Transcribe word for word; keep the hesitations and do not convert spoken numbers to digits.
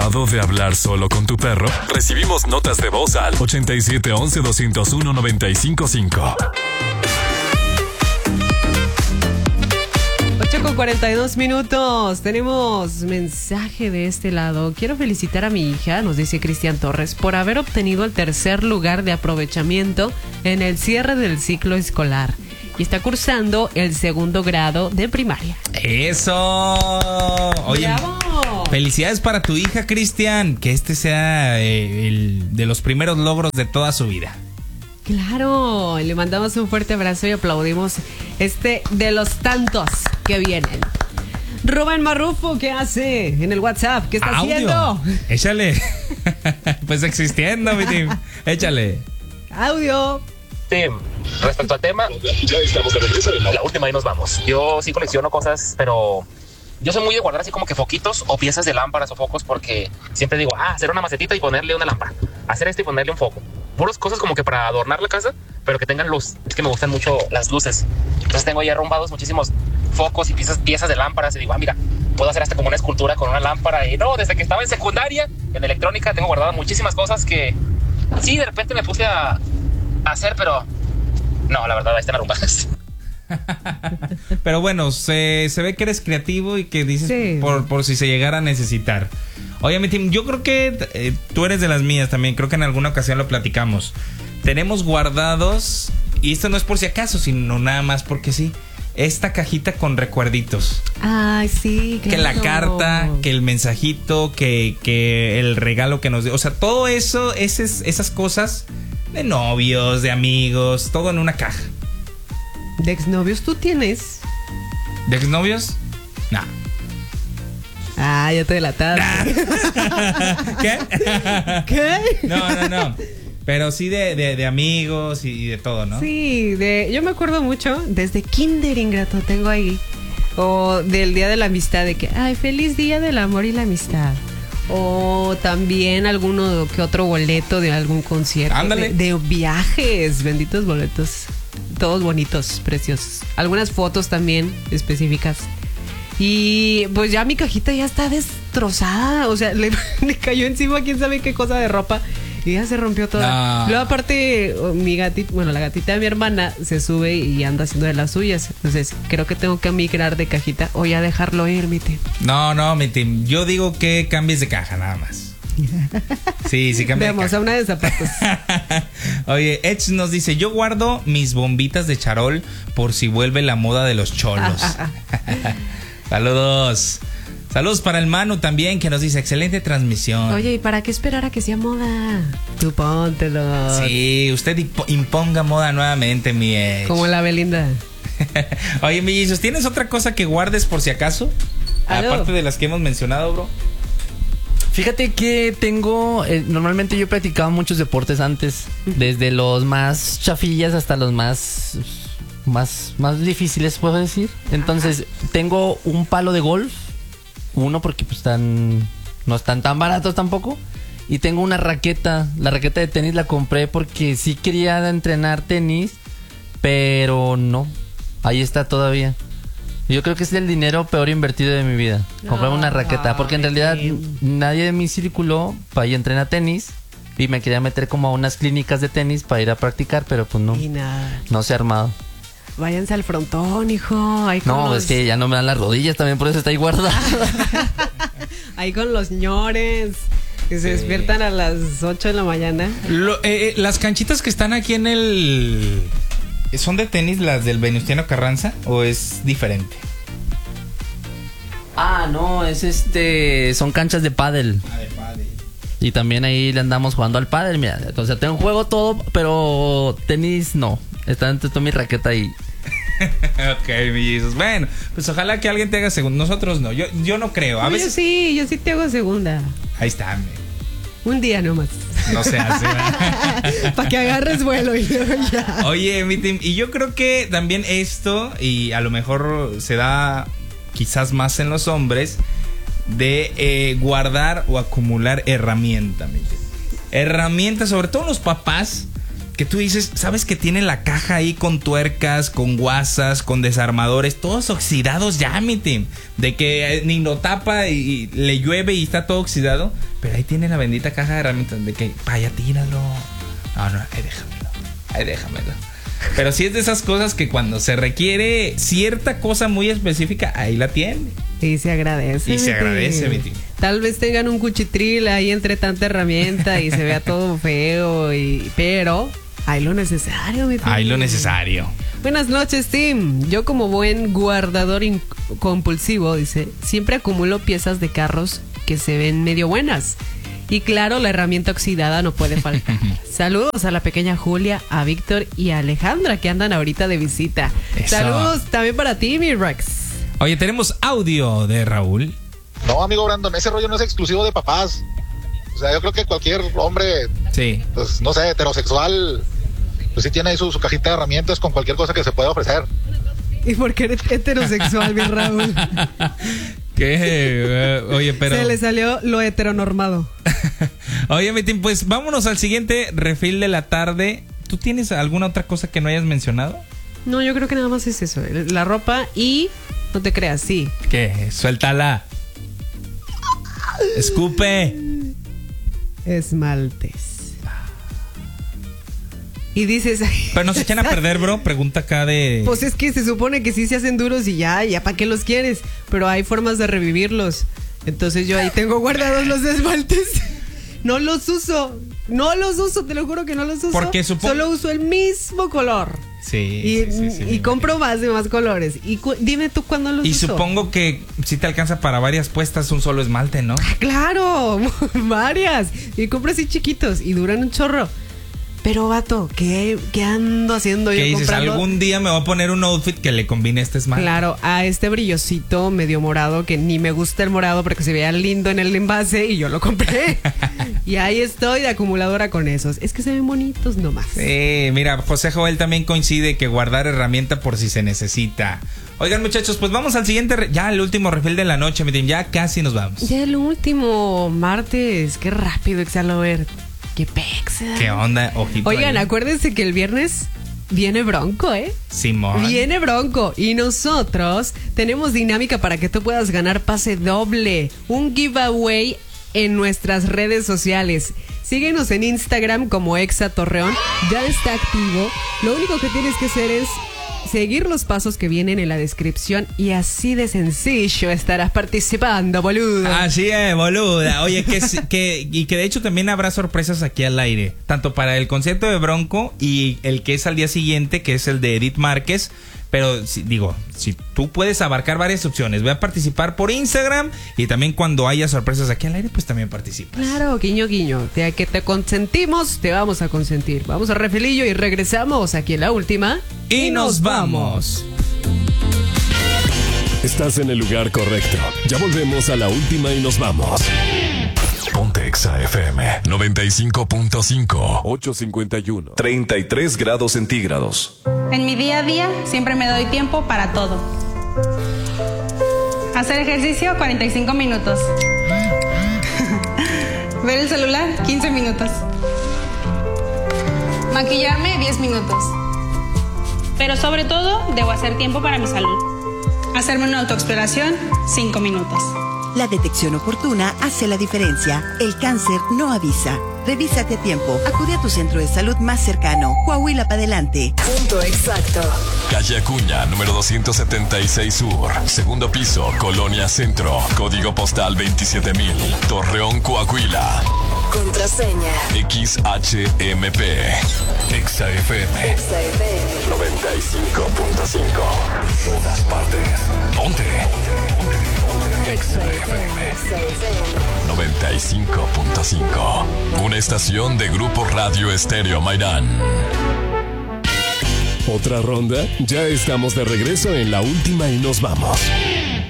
¿De hablar solo con tu perro? Recibimos notas de voz al ochenta y siete once doscientos uno noventa y cinco cinco. ocho con cuarenta y dos minutos. Tenemos mensaje de este lado. Quiero felicitar a mi hija, nos dice Cristian Torres, por haber obtenido el tercer lugar de aprovechamiento en el cierre del ciclo escolar. Y está cursando el segundo grado de primaria. ¡Eso! Oye, ¡bravo! Felicidades para tu hija, Cristian. Que este sea eh, el de los primeros logros de toda su vida. Claro, le mandamos un fuerte abrazo y aplaudimos este de los tantos que vienen. Rubén Marrufo, ¿qué hace en el WhatsApp? ¿Qué está Audio. haciendo? Échale. Pues existiendo, mi team. Échale. Audio. Tim, respecto al tema, Ya estamos de regreso. la última y nos vamos. Yo sí colecciono cosas, pero yo soy muy de guardar así como que foquitos o piezas de lámparas o focos, porque siempre digo, ah, hacer una macetita y ponerle una lámpara, hacer esto y ponerle un foco. Puras cosas como que para adornar la casa, pero que tengan luz. Es que me gustan mucho las luces. Entonces tengo ahí arrumbados muchísimos focos y piezas, piezas de lámparas y digo, ah, mira, puedo hacer hasta como una escultura con una lámpara. Y no, desde que estaba en secundaria, en electrónica, tengo guardadas muchísimas cosas que sí, de repente me puse a hacer, pero no, la verdad, ahí están arrumbadas. Pero bueno, se, se ve que eres creativo y que dices Sí. por, por si se llegara a necesitar. Oye, mi team, yo creo que eh, tú eres de las mías también. Creo que en alguna ocasión lo platicamos. Tenemos guardados, y esto no es por si acaso, sino nada más porque sí, esta cajita con recuerditos. Ay, sí, claro. Que la carta, que el mensajito, que, que el regalo que nos dio. O sea, todo eso, esas, esas cosas de novios, de amigos, todo en una caja. ¿De exnovios tú tienes? ¿De exnovios? No. Ah, ya te delataste. ¿Qué? ¿Qué? No, no, no. Pero sí de, de, de amigos y, y de todo, ¿no? Sí, de, yo me acuerdo mucho, desde Kinder Ingrato tengo ahí. O del Día de la Amistad, de que, ay, feliz Día del Amor y la Amistad. O también alguno que otro boleto de algún concierto. Ándale. De, de viajes, benditos boletos. Todos bonitos, preciosos. Algunas fotos también específicas. Y pues ya mi cajita ya está destrozada. O sea, le, le cayó encima quién sabe qué cosa de ropa. Y ya se rompió toda. No. Luego aparte, mi gatita, bueno, la gatita de mi hermana se sube y anda haciendo de las suyas. Entonces creo que tengo que migrar de cajita o ya dejarlo ir, mi team. No, no, mi team. Yo digo que cambies de caja, nada más. Sí, sí, cambia de Veamos, caja. a una de zapatos. Oye, Edge nos dice, yo guardo mis bombitas de charol por si vuelve la moda de los cholos. Saludos. Saludos para el Manu también, que nos dice, excelente transmisión. Oye, ¿y para qué esperar a que sea moda? Tú póntelo. Sí, usted imp- imponga moda nuevamente, mi Edge. Como la Belinda. Oye, mi Jesus, ¿tienes otra cosa que guardes por si acaso? ¿Aló? Aparte de las que hemos mencionado, bro. Fíjate que tengo, eh, normalmente yo he practicado muchos deportes antes, desde los más chafillas hasta los más, más, más difíciles, puedo decir. Entonces, tengo un palo de golf, uno porque pues están, no están tan baratos tampoco, y tengo una raqueta, la raqueta de tenis la compré porque sí quería entrenar tenis, pero no, ahí está todavía. Yo creo que es el dinero peor invertido de mi vida. Comprarme una raqueta. Porque en realidad nadie de mi círculo para ir a entrenar tenis. Y me quería meter como a unas clínicas de tenis para ir a practicar. Pero pues no. Y nada. No se ha armado. Váyanse al frontón, hijo. Ahí con No, los... es que ya no me dan las rodillas. También por eso está ahí guardado. Ahí con los ñores. Que se despiertan a las ocho de la mañana. Lo, eh, eh, las canchitas que están aquí en el... ¿Son de tenis las del Venustiano Carranza o es diferente? Ah, no, es este... Son canchas de pádel. Ah, de pádel. Y también ahí le andamos jugando al pádel. Mira, entonces tengo juego todo, pero tenis no. Está dentro de mi raqueta ahí. Ok, mi Jesus. Bueno, pues ojalá que alguien te haga segunda. Nosotros no, yo, yo no creo. A Yo veces... sí, yo sí te hago segunda. Ahí está, mi- Un día nomás. no se hace. Para que agarres vuelo y luego ya. Oye, mi team, y yo creo que también esto, y a lo mejor se da quizás más en los hombres, de eh, guardar o acumular herramientas, mi team. Herramientas, sobre todo los papás, que tú dices, ¿sabes que tiene la caja ahí con tuercas, con guasas, con desarmadores, todos oxidados ya, mi team? De que ni lo tapa y le llueve y está todo oxidado, pero ahí tiene la bendita caja de herramientas de que, vaya, tíralo. No, no, ahí déjamelo, ahí déjamelo. Pero sí es de esas cosas que cuando se requiere cierta cosa muy específica, ahí la tiene. Y se agradece. Y se agradece, mi tío. Tal vez tengan un cuchitril ahí entre tanta herramienta y se vea todo feo, y pero hay lo necesario, mi tío. Hay lo necesario. Buenas noches, Tim. Yo como buen guardador compulsivo, dice, siempre acumulo piezas de carros que se ven medio buenas. Y claro, la herramienta oxidada no puede faltar. Saludos a la pequeña Julia, a Víctor y a Alejandra que andan ahorita de visita. Eso. Saludos también para ti, mi Rex. Oye, tenemos audio de Raúl. No, amigo Brandon, ese rollo no es exclusivo de papás. O sea, yo creo que cualquier hombre, Sí. pues no sé, heterosexual, pues sí tiene ahí su, su cajita de herramientas con cualquier cosa que se pueda ofrecer. ¿Y por qué eres heterosexual, mi Raúl? ¿Qué? Uh, oye, pero... Se le salió lo heteronormado. Oye, mi team, pues vámonos al siguiente refil de la tarde. ¿Tú tienes alguna otra cosa que no hayas mencionado? No, yo creo que nada más es eso. La ropa y... No te creas, sí. ¿Qué? Suéltala. Escupe. Esmaltes. Y dices... Pero no se echan a perder, bro. Pregunta acá de... Pues es que se supone que sí se hacen duros y ya, ya para qué los quieres. Pero hay formas de revivirlos. Entonces yo ahí tengo guardados los esmaltes. No los uso. No los uso, te lo juro que no los uso. Porque supongo... Solo uso el mismo color. Sí, Y, sí, sí, sí, y compro más de más colores. Y cu- dime tú cuándo los Y uso. supongo que si te alcanza para varias puestas un solo esmalte, ¿no? Claro, varias. Y compro así chiquitos y duran un chorro. Pero, vato, ¿qué, qué ando haciendo ¿Qué yo dices? comprando? Algún día me voy a poner un outfit que le combine este esmalte. Claro, a este brillosito medio morado, que ni me gusta el morado porque se veía lindo en el envase y yo lo compré. Y ahí estoy de acumuladora con esos. Es que se ven bonitos nomás. Sí, mira, José Joel también coincide que guardar herramienta por si se necesita. Oigan, muchachos, pues vamos al siguiente, re- ya el último refil de la noche, mi team, ya casi nos vamos. Ya el último martes, qué rápido exhalo ver. Qué pexa. ¿Qué onda, ojito? Oigan, ahí. acuérdense que el viernes viene Bronco, ¿eh? Simón. Viene Bronco y nosotros tenemos dinámica para que tú puedas ganar pase doble, un giveaway en nuestras redes sociales. Síguenos en Instagram como Exa Torreón, ya está activo. Lo único que tienes que hacer es seguir los pasos que vienen en la descripción y así de sencillo estarás participando, boludo. Así es, boluda. Oye, que, que, y que de hecho también habrá sorpresas aquí al aire. Tanto para el concierto de Bronco y el que es al día siguiente, que es el de Edith Márquez. Pero si, digo, si tú puedes abarcar varias opciones, ve a participar por Instagram y también cuando haya sorpresas aquí al aire, pues también participas. Claro, guiño, guiño. De que te consentimos, te vamos a consentir. Vamos a refilillo y regresamos aquí en la última. Y nos vamos. Estás en el lugar correcto. Ya volvemos a la última y nos vamos. Ponte Exa F M noventa y cinco punto cinco. ocho cincuenta y uno. treinta y tres grados centígrados. En mi día a día siempre me doy tiempo para todo. Hacer ejercicio cuarenta y cinco minutos. Ver el celular quince minutos. Maquillarme diez minutos. Pero sobre todo debo hacer tiempo para mi salud. Hacerme una autoexploración cinco minutos. La detección oportuna hace la diferencia. El cáncer no avisa. Revísate a tiempo. Acude a tu centro de salud más cercano. Coahuila para adelante. Punto exacto. Calle Acuña, número doscientos setenta y seis Sur. Segundo piso, Colonia Centro. Código postal veintisiete mil. Torreón, Coahuila. Contraseña. X H M P. Exa F M. Exa F M. noventa y cinco punto cinco. Todas partes. Ponte. Exa F M. noventa y cinco punto cinco. Una estación de Grupo Radio Estéreo Mairán. ¿Otra ronda? Ya estamos de regreso en la última y nos vamos.